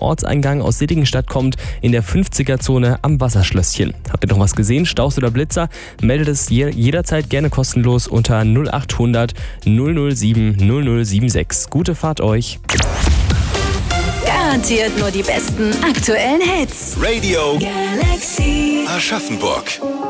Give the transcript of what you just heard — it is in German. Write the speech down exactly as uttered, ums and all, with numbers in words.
Ortseingang aus Sittingstadt kommt, in der fünfziger-Zone am Wasserschlösschen. Habt ihr noch was gesehen? Staus oder Blitzer? Meldet es je- jederzeit gerne kostenlos unter null acht hundert null null sieben null null sieben sechs. Gute Fahrt euch! Garantiert nur die besten aktuellen Hits. Radio Galaxy. Aschaffenburg.